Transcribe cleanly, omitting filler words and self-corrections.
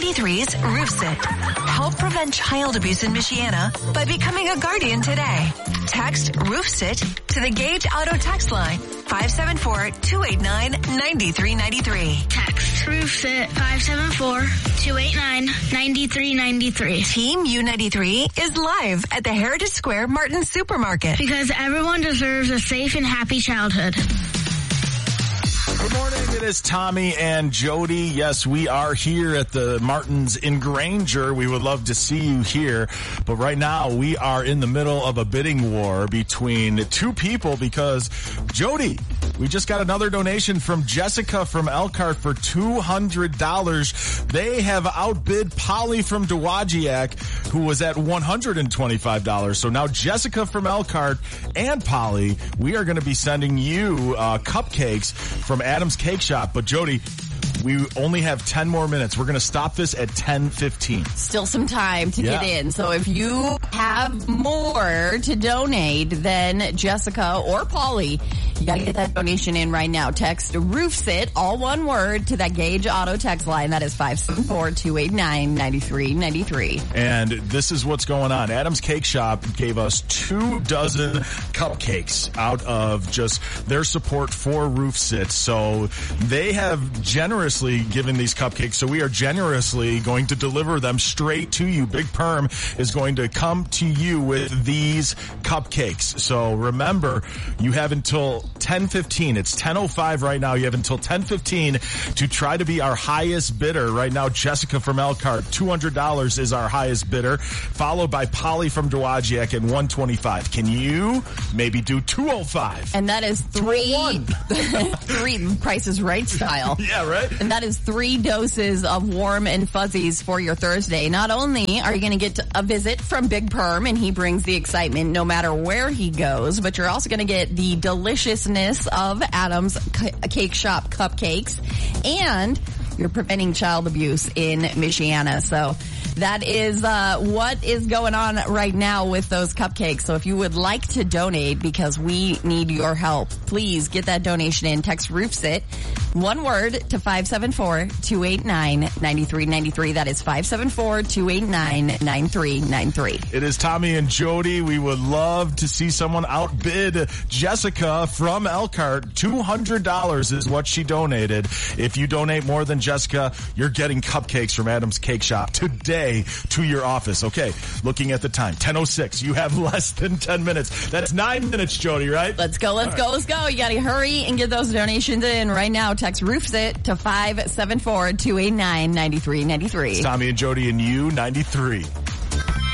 U93's Roof Sit. Help prevent child abuse in Michiana by becoming a guardian today. Text Roof Sit to the Gage Auto text line 574-289-9393. Text Roof Sit 574-289-9393. Team U93 is live at the Heritage Square Martin Supermarket. Because everyone deserves a safe and happy childhood. Good morning. It is Tommy and Jody. Yes, we are here at the Martins in Granger. We would love to see you here. But right now, we are in the middle of a bidding war between two people because, Jody, we just got another donation from Jessica from Elkhart for $200. They have outbid Polly from Dowagiac, who was at $125. So now Jessica from Elkhart and Polly, we are going to be sending you cupcakes from Adam's Cake Shop. But Jody, we only have 10 more minutes. We're going to stop this at 10:15. Still some time to get in. So if you have more to donate than Jessica or Polly, you got to get that donation in right now. Text Roof Sit, all one word, to that Gage Auto text line. That is 574-289-9393. And this is what's going on. Adam's Cake Shop gave us 2 dozen cupcakes out of just their support for Roof Sit. So they have generously given these cupcakes, so we are generously going to deliver them straight to you. Big Perm is going to come to you with these cupcakes. So remember, you have until 10:15. It's 10:05 right now. You have until 10:15 to try to be our highest bidder. Right now, Jessica from Elkhart, $200 is our highest bidder, followed by Polly from Dowagiac at $125. Can you maybe do $205? And that is three Price is Right style. Yeah, right? And that is 3 doses of Warm and Fuzzies for your Thursday. Not only are you going to get a visit from Big Perm, and he brings the excitement no matter where he goes, but you're also going to get the deliciousness of Adam's Cake Shop cupcakes, and you're preventing child abuse in Michiana. So that is what is going on right now with those cupcakes. So if you would like to donate, because we need your help, please get that donation in. Text Roof Sit, one word, to 574-289-9393. That is 574-289-9393. It is Tommy and Jody. We would love to see someone outbid Jessica from Elkhart. $200 is what she donated. If you donate more than Jessica, you're getting cupcakes from Adam's Cake Shop today to your office. Okay, looking at the time, 10:06. You have less than 10 minutes. That's 9 minutes, Jody, right? Let's go. You got to hurry and get those donations in right now. Text Roof Sit to 574-289-9393. It's Tommy and Jody and U93.